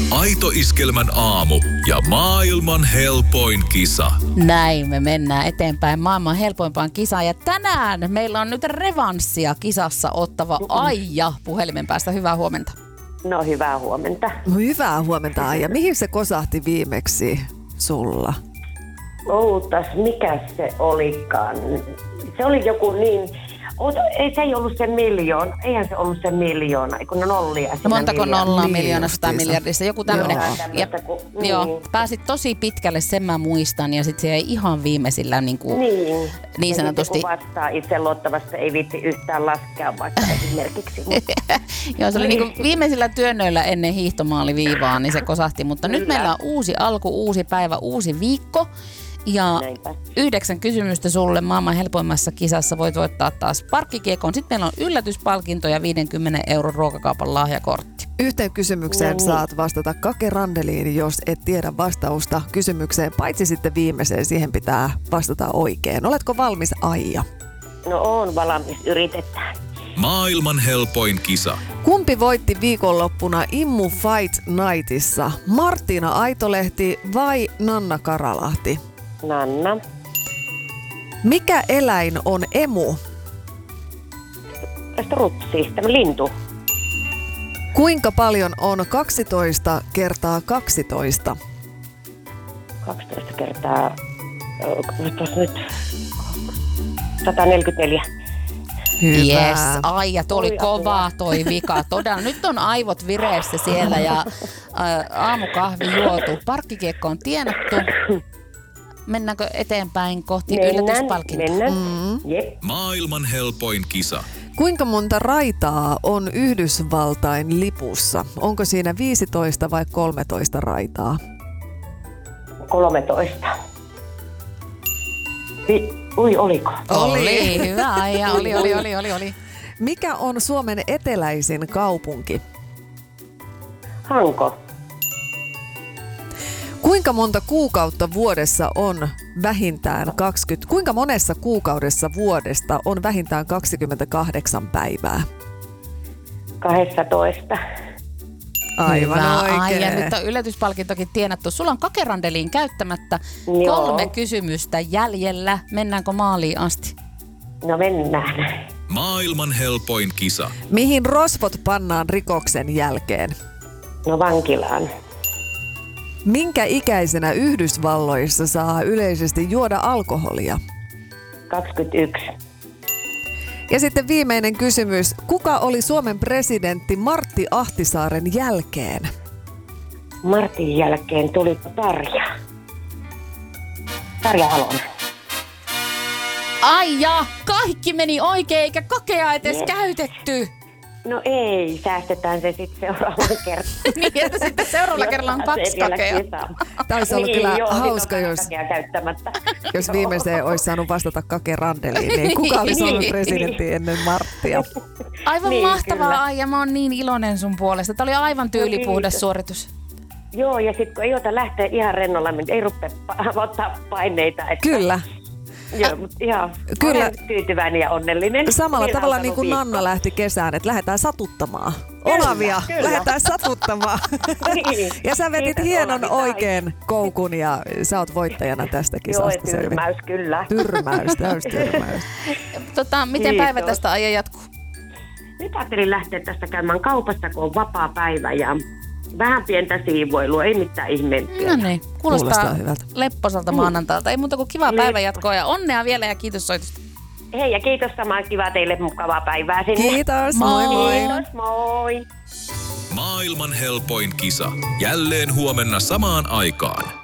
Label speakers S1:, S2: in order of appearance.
S1: Aito Iskelmän aamu ja maailman helpoin kisa.
S2: Näin me mennään eteenpäin maailman helpoimpaan kisaan. Ja tänään meillä on nyt revanssia kisassa ottava Aija puhelimen päästä. Hyvää huomenta.
S3: No hyvää huomenta.
S4: Hyvää huomenta, Aija. Mihin se kosahti viimeksi sulla?
S3: Ootas, mikä se olikaan? Se oli joku niin... Ei se ei ollut se miljoona. Eihän se ollut se miljoona, kun on nollia.
S2: No montako nollaa
S4: Niin
S2: miljoonasta tai
S4: justiinsa.
S2: miljardissa, joku tämmöinen.
S4: Joo.
S2: Joo, pääsit tosi pitkälle, sen mä muistan, ja sitten se jäi ihan viimeisillä niin sanotusti.
S3: Kun vastaa itseluottavasti, ei viitti yhtään laskea vaikka esimerkiksi.
S2: Joo, se oli niin viimeisillä työnnöillä ennen hiihtomaaliviivaa, niin se kosahti. Mutta nyt meillä on uusi alku, uusi päivä, uusi viikko. Ja
S3: Näinpä.
S2: 9 kysymystä sulle maailman helpoimmassa kisassa. Voit voittaa taas parkkikiekon. Sitten meillä on yllätyspalkinto ja 50 € ruokakaupan lahjakortti.
S4: Yhteen kysymykseen saat vastata Kake Randeliin, jos et tiedä vastausta kysymykseen. Paitsi sitten viimeiseen, siihen pitää vastata oikein. Oletko valmis, Aija?
S3: No on valmis, yritetään.
S1: Maailman helpoin kisa.
S4: Kumpi voitti viikonloppuna Immu Fight Nightissa? Marttiina Aitolehti vai Nanna Karalahti?
S3: Nanna.
S4: Mikä eläin on emu?
S3: Strutsi, tämä lintu.
S4: Kuinka paljon on 12 kertaa 12?
S3: 12 kertaa... nyt 144.
S4: Hyvä.
S2: Yes, Aija, tuo oli
S3: Oi, apua.
S2: kova toi vika. Todella, nyt on aivot vireessä siellä ja aamukahvi juotu. Parkkikiekko on tienattu. Mennäänkö eteenpäin kohti yllätyspalkintoa?
S3: Mennään. Jep.
S1: Maailman helpoin kisa.
S4: Kuinka monta raitaa on Yhdysvaltain lipussa? Onko siinä 15 vai 13 raitaa?
S3: 13. Oliko?
S2: Oli, hyvä Aija, oli.
S4: Mikä on Suomen eteläisin kaupunki?
S3: Hanko.
S4: Kuinka monta kuukautta vuodessa on vähintään 20? Kuinka monessa kuukaudessa vuodesta on vähintään 28 päivää?
S3: 12.
S4: Aivan
S2: hyvä
S4: oikein.
S2: Aija, nyt on yllätyspalkintokin tienattu. Sulla on Kake Randeliin käyttämättä
S3: Joo.
S2: 3 kysymystä jäljellä. Mennäänkö maaliin asti?
S3: No mennään.
S1: Maailman helpoin kisa.
S4: Mihin rosvot pannaan rikoksen jälkeen?
S3: No vankilaan.
S4: Minkä ikäisenä Yhdysvalloissa saa yleisesti juoda alkoholia?
S3: 21.
S4: Ja sitten viimeinen kysymys. Kuka oli Suomen presidentti Martti Ahtisaaren jälkeen?
S3: Martin jälkeen tuli Tarja Halonen.
S2: Aija, kaikki meni oikein eikä Kakea edes käytetty.
S3: No ei, säästetään se sitten seuraavan kertaan.
S2: Niin, että sitten seuraavalla kerralla on 2 Kakea.
S4: Taisi olla kyllä hauska,
S3: sit on
S4: jos,
S3: kakea käyttämättä.
S4: jos viimeiseen olisi saanut vastata Kake Randeliin. Niin kuka oli Suomen presidentti ennen Marttia?
S2: Aivan
S3: Niin,
S2: mahtavaa
S3: kyllä.
S2: Aija, mä oon niin iloinen sun puolesta. Tämä oli aivan tyylipuhdas
S3: kiitos.
S2: suoritus.
S3: Joo, ja sitten kun ei ota lähteä ihan rennolla, niin ei rupea ottaa paineita. Että,
S4: Kyllä.
S3: Joo, mutta ihan
S4: Kyllä.
S3: olen tyytyväinen ja onnellinen.
S4: Samalla
S3: Niin
S4: tavalla
S3: alkanut
S4: niin kuin
S3: viikko.
S4: Nanna lähti kesään, että lähdetään satuttamaan.
S3: Kyllä,
S4: Olavia,
S3: kyllä.
S4: lähdetään satuttamaan.
S3: Niin.
S4: Ja sä vedit
S3: Kiitos,
S4: hienon
S3: Olavi,
S4: oikein koukun ja sä oot voittajana tästä
S3: Joo,
S4: kisasta.
S3: tyrmäys kyllä.
S4: Tyrmäys, täystyrmäys.
S2: Miten
S3: Kiitos.
S2: päivä tästä Aija jatkuu?
S3: Nyt ajattelin lähteä tästä käymään kaupassa, kun on vapaa päivä ja vähän pientä siivoilua, ei mitään ihmeempiä.
S2: No niin, kuulostaa
S4: Kuulostaa hyvältä.
S2: lepposalta maanantailta. Ei muuta kuin kivaa päivänjatkoa ja onnea vielä ja kiitos soitosta.
S3: Hei ja kiitos samaa, kiva teille mukavaa päivää sinne.
S4: Kiitos, moi moi.
S3: Kiitos, moi.
S1: Maailman helpoin kisa. Jälleen huomenna samaan aikaan.